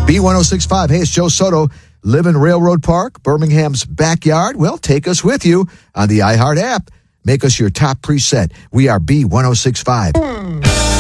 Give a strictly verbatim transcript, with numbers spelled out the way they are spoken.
B ten sixty-five. Hey, it's Joe Soto. Live in Railroad Park, Birmingham's backyard? Well, take us with you on the iHeart app. Make us your top preset. We are B ten sixty-five.